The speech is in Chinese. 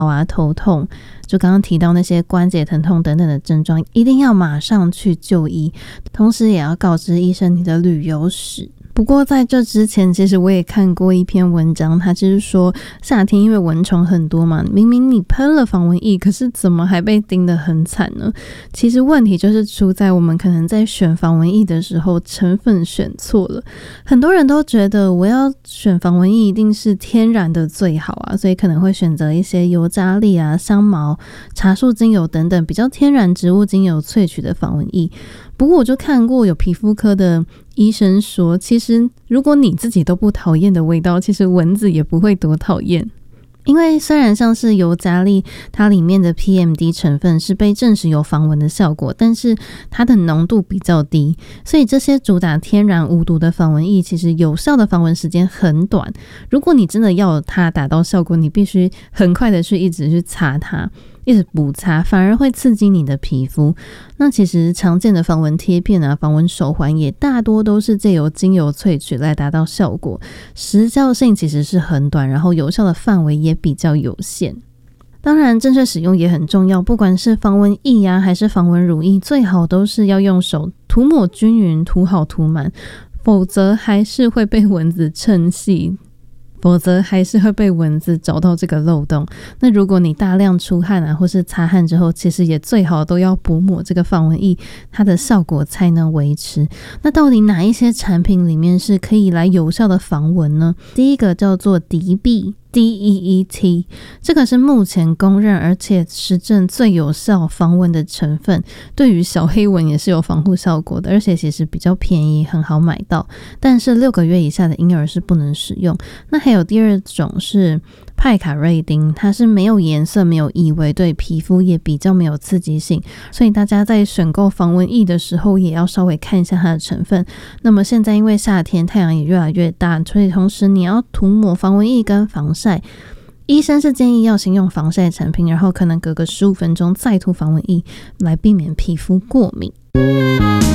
头痛，就刚刚提到那些关节疼痛等等的症状，一定要马上去就医，同时也要告知医生你的旅游史。不过在这之前，其实我也看过一篇文章，它就是说夏天因为蚊虫很多嘛，明明你喷了防蚊液，可是怎么还被叮得很惨呢？其实问题就是出在我们可能在选防蚊液的时候成分选错了。很多人都觉得我要选防蚊液一定是天然的最好啊，所以可能会选择一些尤加利啊、香茅、茶树精油等等比较天然植物精油萃取的防蚊液。不过我就看过有皮肤科的医生说，其实如果你自己都不讨厌的味道，其实蚊子也不会多讨厌。因为虽然像是尤加利，它里面的 PMD 成分是被证实有防蚊的效果，但是它的浓度比较低，所以这些主打天然无毒的防蚊液其实有效的防蚊时间很短。如果你真的要它达到效果，你必须很快的一直去擦它，一直补擦，反而会刺激你的皮肤。那其实常见的防蚊贴片啊、防蚊手环也大多都是借由精油萃取来达到效果，时效性其实是很短，然后有效的范围也比较有限。当然正确使用也很重要，不管是防蚊液啊还是防蚊乳液，最好都是要用手涂抹均匀，涂好涂满，否则还是会被蚊子趁隙，找到这个漏洞。那如果你大量出汗啊，或是擦汗之后，其实也最好都要补抹这个防蚊液，它的效果才能维持。那到底哪一些产品里面是可以来有效的防蚊呢？第一个叫做迪碧DEET， 这个是目前公认而且实证最有效防蚊的成分，对于小黑蚊也是有防护效果的，而且其实比较便宜，很好买到，但是6个月以下的婴儿是不能使用。那还有第二种是派卡瑞丁，它是没有颜色、没有异味，对皮肤也比较没有刺激性，所以大家在选购防蚊液的时候也要稍微看一下它的成分。那么现在因为夏天太阳也越来越大，所以同时你要涂抹防蚊液跟防晒，医生是建议要先用防晒产品，然后可能隔个15分钟再涂防蚊液，来避免皮肤过敏。